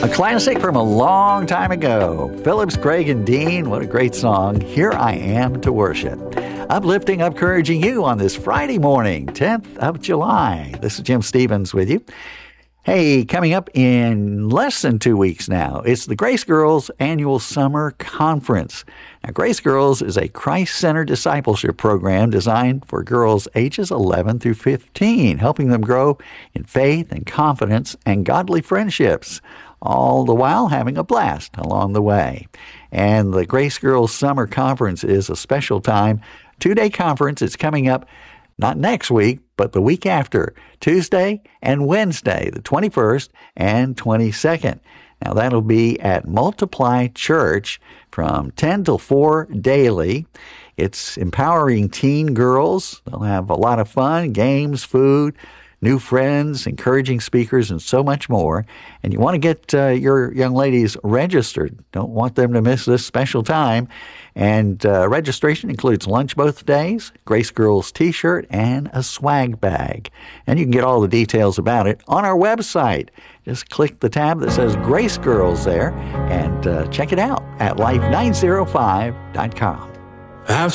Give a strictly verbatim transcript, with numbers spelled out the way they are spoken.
A classic from a long time ago. Phillips, Craig, and Dean, what a great song. Here I Am to Worship. Uplifting, encouraging you on this Friday morning, tenth of July. This is Jim Stevens with you. Hey, coming up in less than two weeks now, it's the Grace Girls Annual Summer Conference. Now, Grace Girls is a Christ-centered discipleship program designed for girls ages eleven through fifteen, helping them grow in faith and confidence and godly friendships, all the while having a blast along the way. And the Grace Girls Summer Conference is a special time, two-day conference. It's coming up not next week, but the week after, Tuesday and Wednesday, the twenty-first and twenty-second. Now, that'll be at Multiply Church from ten till four daily. It's empowering teen girls. They'll have a lot of fun, games, food, new friends, encouraging speakers, and so much more. And you want to get uh, your young ladies registered. Don't want them to miss this special time. And uh, registration includes lunch both days, Grace Girls t-shirt, and a swag bag. And you can get all the details about it on our website. Just click the tab that says Grace Girls there and uh, check it out at life nine oh five dot com. Have